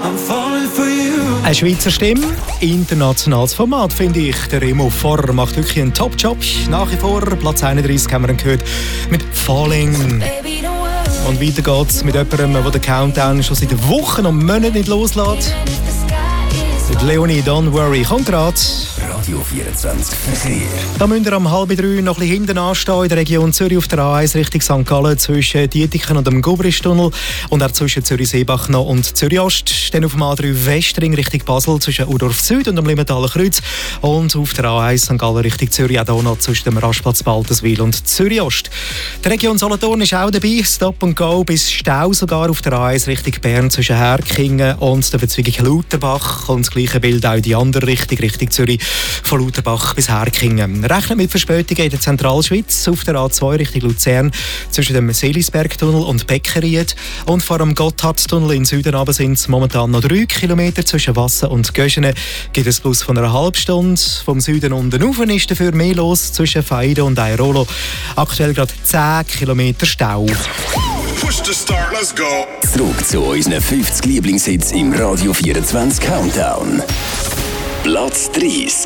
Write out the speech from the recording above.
Eine Schweizer Stimme, internationales Format, finde ich. Der Remo Forrer macht wirklich einen Top-Job. Nach wie vor, Platz 31 haben wir ihn gehört, mit «Falling». Und weiter geht's mit jemandem, der den Countdown schon seit Wochen und Monaten nicht loslässt. Mit Leonie Don't Worry, kommt gerade. Radio 24 Verkehr. Da müsst ihr um 2:30 noch ein bisschen hinten anstehen, in der Region Zürich auf der A1 Richtung St. Gallen zwischen Dietiken und dem Gubristunnel und auch zwischen Zürich-Seebach noch und Zürich-Ost. Dann auf dem A3 Westring Richtung Basel zwischen Udorf Süd und dem Limmentaler Kreuz und auf der A1 St. Gallen Richtung Zürich auch hier noch zwischen dem Rastplatz Baltenswil und Zürich-Ost. Die Region Solothurn ist auch dabei, Stop and Go bis Stau sogar auf der A1 Richtung Bern zwischen Herkingen und der Verzweigung Lauterbach und das gleiche Bild auch in die andere Richtung, Richtung Zürich. Von Lauterbach bis Herkingen. Rechnet mit Verspätungen in der Zentralschweiz auf der A2 Richtung Luzern zwischen dem Seelisbergtunnel und Beckeried. Und vor dem Gotthardtunnel in Süden aber sind es momentan noch 3 Kilometer zwischen Wassen und Göschene. Gibt es plus von einer halben Stunde. Vom Süden unten rauf ist dafür mehr los zwischen Feide und Airolo. Aktuell gerade 10 Kilometer Stau. Push the start, let's go. Zurück zu unseren 50 Lieblingshits im Radio 24 Countdown. Platz 30.